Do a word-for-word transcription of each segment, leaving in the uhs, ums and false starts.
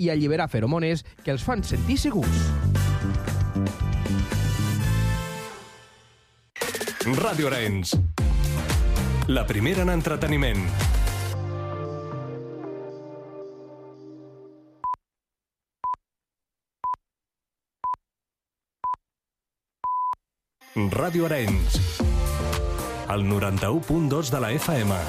i alliberar feromones que els fan sentir segurs. Ràdio Arenys, la primera en entreteniment. Ràdio Arenys, el noranta-u punt dos de la F M.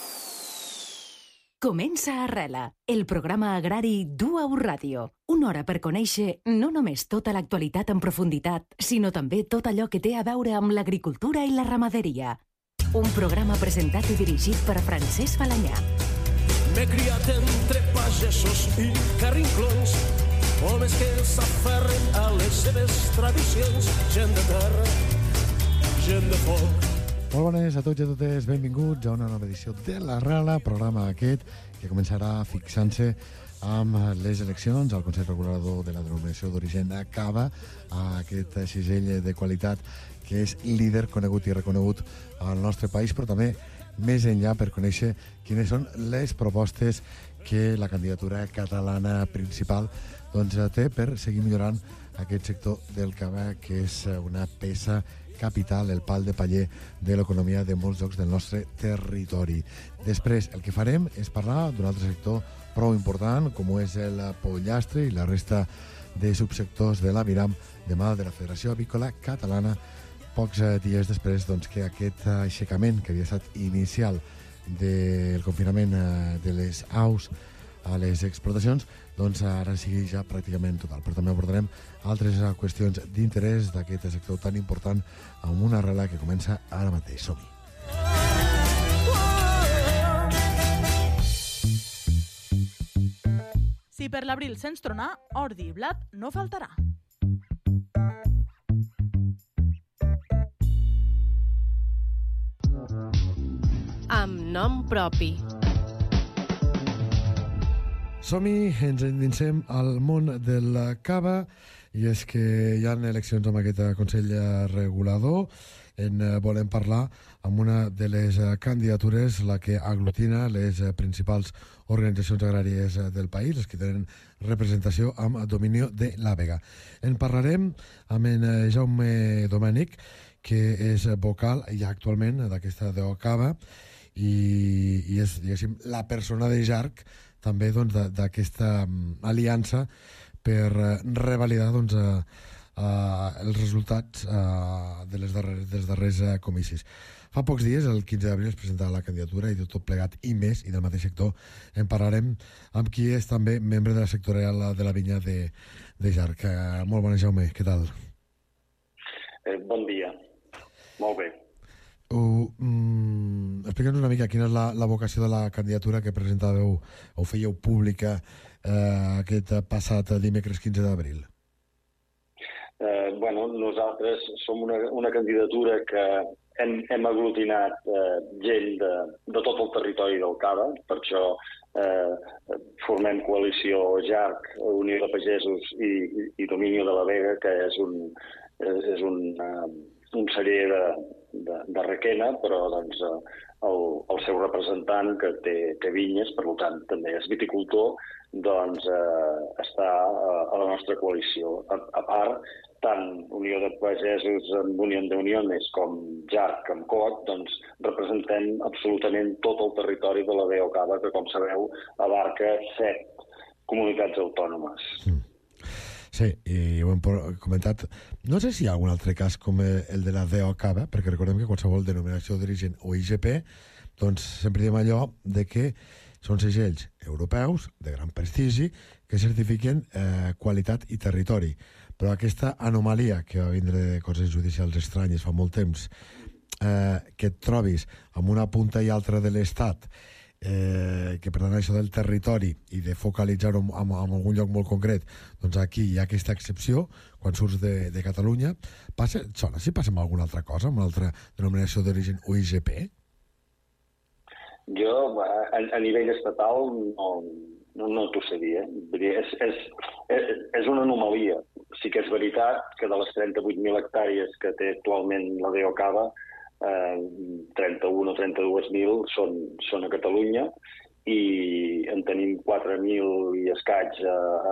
Comença Arrela, el programa agrari d'U A U Ràdio. Una hora per conèixer no només tota l'actualitat en profunditat, sinó també tot allò que té a veure amb l'agricultura i la ramaderia. Un programa presentat i dirigit per Francesc Balanyà. M'he criat entre pagesos i carrinclons, homes que s'aferren a les seves tradicions, gent de terra, gent de foc. Molt bones a tots i a totes, benvinguts a una nova edició de l'Arrela, programa aquest que començarà fixant-se amb les eleccions al Consell Regulador de la Denominació d'Origen Cava, a aquest cisell de qualitat que és líder conegut i reconegut al nostre país, però també més enllà per conèixer quines són les propostes que la candidatura catalana principal doncs, té per seguir millorant aquest sector del cava, que és una peça capital, el pal de paller de l'economia de molts llocs del nostre territori. Després, el que farem és parlar d'un altre sector prou important, com ho és el pollastre i la resta de subsectors de l'aviram de mà de la Federació Avícola Catalana, pocs dies després doncs, que aquest aixecament que havia estat inicial del confinament de les aus a les explotacions, doncs ara sigui ja pràcticament total. Però també abordarem altres qüestions d'interès d'aquest sector tan important amb una arrela que comença ara mateix. Som-hi! Si per l'abril sents tronar, ordi i blat no faltarà. Amb nom propi. Som-hi, ens endinsem al món del cava, i és que hi ha eleccions amb aquest Consell Regulador. En volem parlar amb una de les candidatures, la que aglutina les principals organitzacions agràries del país, les que tenen representació amb domini de la Vega. En parlarem amb en Jaume Domènech, que és vocal ja actualment d'aquesta D O Cava, i, i és, diguéssim, la persona de llarg també doncs, d'aquesta aliança per revalidar doncs, a, a, els resultats a, de les darreres, dels darrers a, comicis. Fa pocs dies, el quinze d'abril, es presentava la candidatura i de tot plegat i més, i del mateix sector, en parlarem amb qui és també membre de la sectorial de la vinya de, de Jarc. Molt bona, Jaume, què tal? Eh, bon dia, molt bé. Uh, mm, Explica'ns una mica quina és la, la vocació de la candidatura que presentàveu o fèieu pública eh, aquest passat dimecres quinze d'abril. Eh, bueno, nosaltres som una, una candidatura que hem, hem aglutinat eh, gent de, de tot el territori del Cava, per això eh, formem coalició Jarc, Unió de Pagesos i, i, i Dominio de la Vega, que és un, és un, uh, un celler de De, de Requena, però doncs, el, el seu representant, que té, té vinyes, per tant també és viticultor, doncs eh, està a la nostra coalició. A, a part, tant Unió de Pagesos amb Unió de Uniones com Jarc amb Coc, doncs representem absolutament tot el territori de la D O Cava, que, com sabeu, abarca set comunitats autònomes. Mm. Sí, i ho hem comentat. No sé si hi ha algun altre cas com el de la D O Cava, perquè recordem que qualsevol denominació d'origen o I G P, doncs sempre diem allò de que són segells europeus de gran prestigi que certifiquen eh, qualitat i territori. Però aquesta anomalia que va vindre de coses judicials estranyes fa molt temps, eh, que et trobis amb una punta i altra de l'Estat, Eh, que per tant això del territori i de focalitzar-ho en, en, en algun lloc molt concret, doncs aquí hi ha aquesta excepció quan surts de, de Catalunya. Passa, sona, si passa amb alguna altra cosa, amb una altra denominació d'origen o I G P? Jo, a, a nivell estatal, no, no, no t'ho sé dir. Eh? És, és, és, és una anomalia. Sí que és veritat que de les trenta-vuit mil hectàrees que té actualment la D O Cava, Eh, trenta-un o trenta-dos mil són, són a Catalunya, i en tenim quatre mil i escaig a,